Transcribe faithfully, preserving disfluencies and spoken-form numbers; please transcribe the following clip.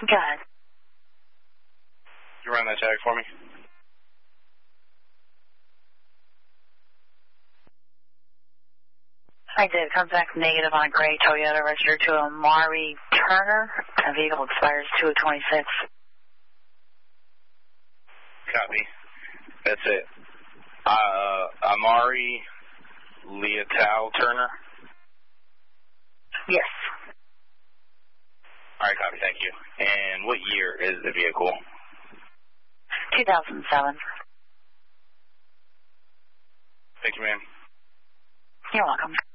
Go ahead. You run that tag for me? I did. Comes back negative on a gray Toyota registered to Amari Turner. The vehicle expires two of twenty-six. Copy. That's it. Uh, Amari Leotal Turner? Yes. All right, copy. Thank you. And what year is the vehicle? two thousand seven. Thank you, ma'am. You're welcome.